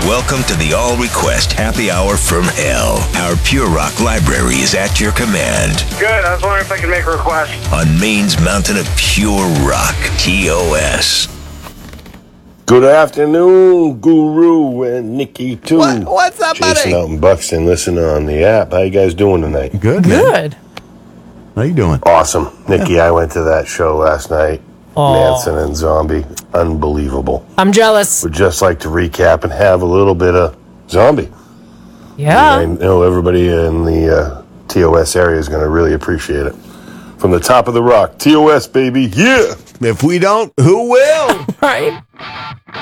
Welcome to the All Request Happy Hour from Hell. Our Pure Rock library is at your command. Good. I was wondering if I could make a request. On Maine's mountain of pure rock, TOS. Good afternoon, Guru and Nikki too. What's up, Jason buddy? out in Buxton, listening on the app. How you guys doing tonight? Good. How you doing? Awesome. Nikki, I went to that show last night. Manson and Zombie. Unbelievable. I'm jealous. Would just like to recap and have a little bit of Zombie. Yeah. I know everybody in the TOS area is going to really appreciate it. From the top of the rock, TOS, baby, yeah! If we don't, who will? Right?